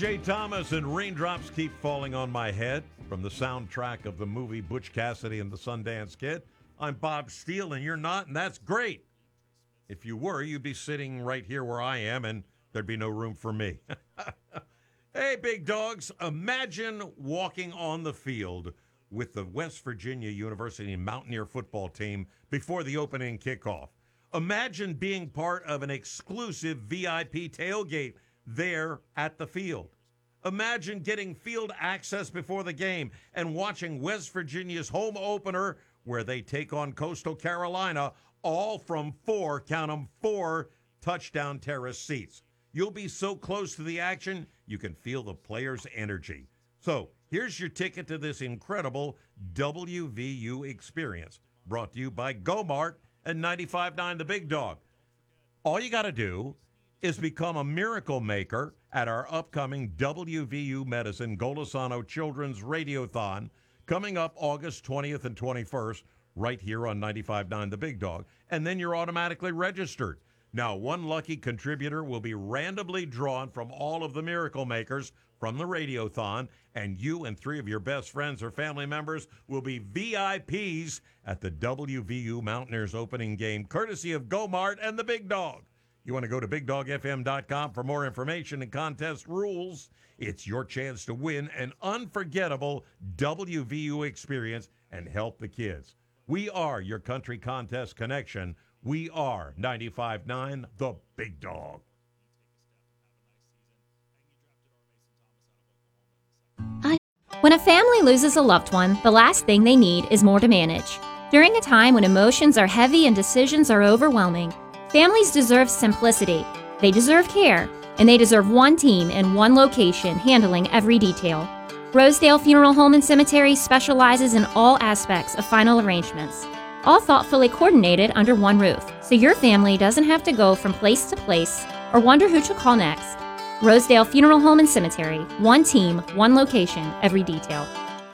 J. Thomas and Raindrops Keep Falling on My Head from the soundtrack of the movie Butch Cassidy and the Sundance Kid. I'm Bob Steele, and you're not, and that's great. If you were, you'd be sitting right here where I am, and there'd be no room for me. Hey, big dogs, imagine walking on the field with the West Virginia University Mountaineer football team before the opening kickoff. Imagine being part of an exclusive VIP tailgate there at the field. Imagine getting field access before the game and watching West Virginia's home opener where they take on Coastal Carolina, all from four touchdown terrace seats. You'll be so close to the action, you can feel the players' energy. So here's your ticket to this incredible WVU experience, brought to you by Go-Mart and 95.9 The Big Dog. All you got to do is become a miracle maker at our upcoming WVU Medicine Golisano Children's Radiothon coming up August 20th and 21st right here on 95.9 The Big Dog. And then you're automatically registered. Now, one lucky contributor will be randomly drawn from all of the miracle makers from the Radiothon, and you and three of your best friends or family members will be VIPs at the WVU Mountaineers opening game, courtesy of Go-Mart and the Big Dog. You want to go to BigDogFM.com for more information and contest rules. It's your chance to win an unforgettable WVU experience and help the kids. We are your country contest connection. We are 95.9 The Big Dog. When a family loses a loved one, the last thing they need is more to manage. During a time when emotions are heavy and decisions are overwhelming, families deserve simplicity, they deserve care, and they deserve one team in one location handling every detail. Rosedale Funeral Home and Cemetery specializes in all aspects of final arrangements, all thoughtfully coordinated under one roof, so your family doesn't have to go from place to place or wonder who to call next. Rosedale Funeral Home and Cemetery, one team, one location, every detail.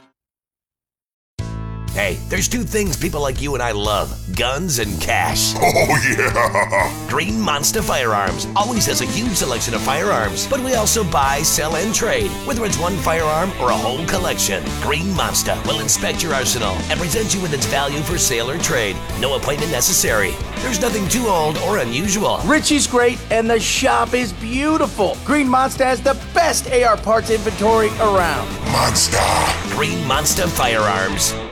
Hey, there's two things people like you and I love: guns and cash. Oh, yeah! Green Monster Firearms always has a huge selection of firearms, but we also buy, sell, and trade, whether it's one firearm or a whole collection. Green Monster will inspect your arsenal and present you with its value for sale or trade. No appointment necessary. There's nothing too old or unusual. Richie's great, and the shop is beautiful. Green Monster has the best AR parts inventory around. Monster! Green Monster Firearms.